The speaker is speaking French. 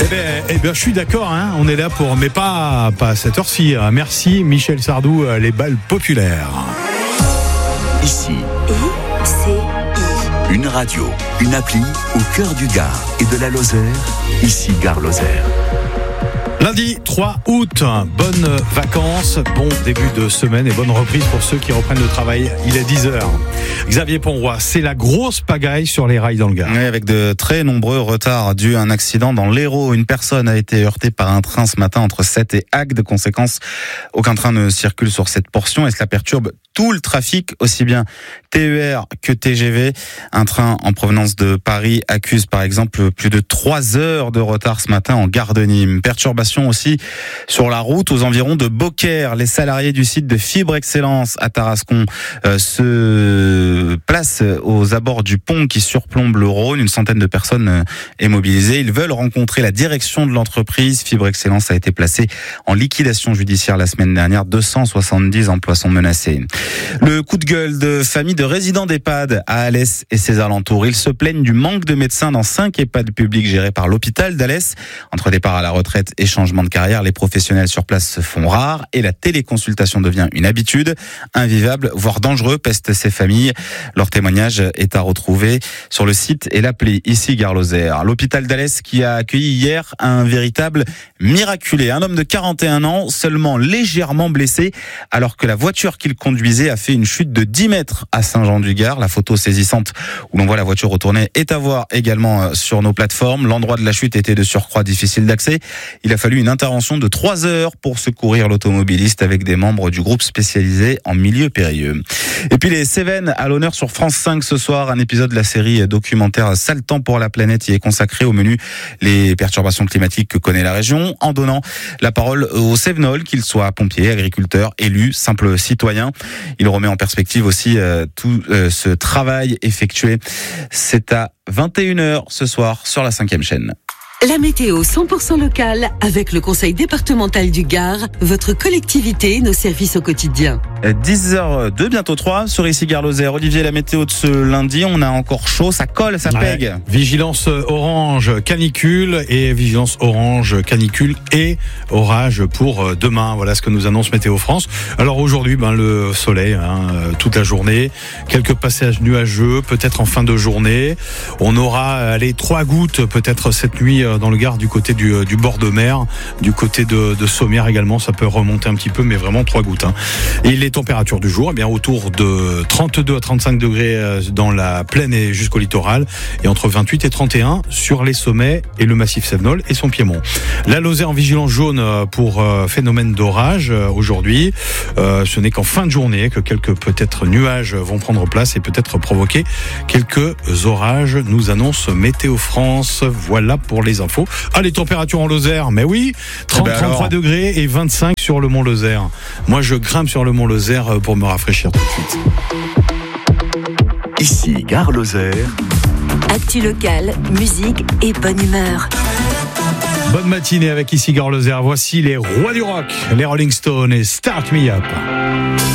Eh bien, je suis d'accord, hein, on est là pour, mais pas à cette heure-ci. Merci Michel Sardou, les balles populaires. Ici, une radio, une appli au cœur du Gard et de la Lozère. Ici, Gare Lozère. Lundi 3 août, bonnes vacances, bon début de semaine et bonne reprise pour ceux qui reprennent le travail. Il est 10h. Xavier Ponroy, c'est la grosse pagaille sur les rails dans le Gard. Oui, avec de très nombreux retards dû à un accident dans l'Hérault. Une personne a été heurtée par un train ce matin entre Sète et Agde. De conséquence, aucun train ne circule sur cette portion et cela perturbe tout le trafic, aussi bien TER que TGV. Un train en provenance de Paris accuse par exemple plus de 3 heures de retard ce matin en gare de Nîmes. Perturbation aussi sur la route aux environs de Beaucaire. Les salariés du site de Fibre Excellence à Tarascon se placent aux abords du pont qui surplombe le Rhône. Une centaine de personnes est mobilisée. Ils veulent rencontrer la direction de l'entreprise. Fibre Excellence a été placée en liquidation judiciaire la semaine dernière. 270 emplois sont menacés. Le coup de gueule de familles de résidents d'EHPAD à Alès et ses alentours. Ils se plaignent du manque de médecins dans 5 EHPAD publics gérés par l'hôpital d'Alès. Entre départ à la retraite et changement de carrière, les professionnels sur place se font rares et la téléconsultation devient une habitude. Invivable, voire dangereux, pestent ces familles. Leur témoignage est à retrouver sur le site et l'appli Ici Gare Lozère. L'hôpital d'Alès qui a accueilli hier un véritable miraculé. Un homme de 41 ans, seulement légèrement blessé, alors que la voiture qu'il conduisait a fait une chute de 10 mètres à Saint-Jean-du-Gard. La photo saisissante où l'on voit la voiture retourner est à voir également sur nos plateformes. L'endroit de la chute était de surcroît difficile d'accès. Il a fallu une intervention de 3 heures pour secourir l'automobiliste avec des membres du groupe spécialisé en milieu périlleux. Et puis les Cévennes à l'honneur sur France 5 ce soir. Un épisode de la série documentaire Sale temps pour la planète y est consacré. Au menu, les perturbations climatiques que connaît la région, en donnant la parole aux Cévenols, qu'ils soient pompiers, agriculteurs, élus, simples citoyens. Il remet en perspective aussi tout ce travail effectué. C'est à 21h ce soir sur la 5e chaîne. La météo 100% locale avec le Conseil départemental du Gard, votre collectivité, nos services au quotidien. 10h02, bientôt 3 sur Ici Gare Lozère. Olivier, la météo de ce lundi, on a encore chaud, ça colle, ça pègue. Vigilance orange canicule et vigilance orange canicule et orage pour demain. Voilà ce que nous annonce Météo France. Alors aujourd'hui, le soleil toute la journée, quelques passages nuageux, peut-être en fin de journée. On aura 3 gouttes peut-être cette nuit dans le Gard du côté du bord de mer, du côté de Sommières également, ça peut remonter un petit peu, mais vraiment 3 gouttes. Et les températures du jour, autour de 32 à 35 degrés dans la plaine et jusqu'au littoral, et entre 28 et 31 sur les sommets et le massif Cévenol et son piémont. La Lozère en vigilance jaune pour phénomène d'orage aujourd'hui. Ce n'est qu'en fin de journée que quelques peut-être nuages vont prendre place et peut-être provoquer quelques orages, nous annonce Météo France. Voilà pour les infos. Les températures en Lozère, mais oui, 33 degrés et 25 sur le mont Lozère. Moi, je grimpe sur le mont Lozère pour me rafraîchir tout de suite. Ici, Gare Lozère. Actu locale, musique et bonne humeur. Bonne matinée avec Ici Gare Lozère. Voici les rois du rock, les Rolling Stones et Start Me Up.